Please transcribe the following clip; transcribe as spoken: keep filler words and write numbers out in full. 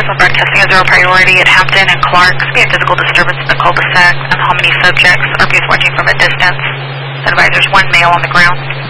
on broadcasting a zero priority at Hampton and Clark. Could be a physical disturbance in the cul-de-sac and how many subjects are being watching from a distance. Advisors, one male on the ground.